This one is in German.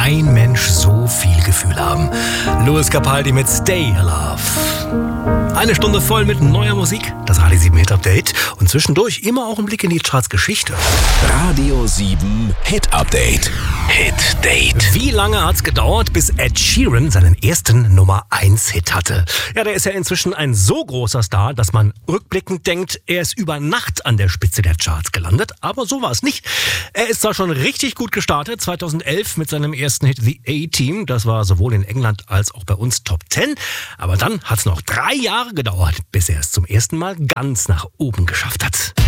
ein Mensch so viel Gefühl haben? Louis Capaldi mit Stay Alive. Eine Stunde voll mit neuer Musik, das Radio 7 Hit Update und zwischendurch immer auch ein Blick in die Charts-Geschichte. Radio 7 Hit Update. Hit Date. Wie lange hat's gedauert, bis Ed Sheeran seinen ersten Nummer 1 Hit hatte? Ja, der ist ja inzwischen ein so großer Star, dass man rückblickend denkt, er ist über Nacht an der Spitze der Charts gelandet, aber so war es nicht. Er ist zwar schon richtig gut gestartet, 2011 mit seinem ersten Hit The A-Team, das war sowohl in England als auch bei uns Top 10, aber dann hat's noch 3 Jahre gedauert, bis er es zum ersten Mal ganz nach oben geschafft hat.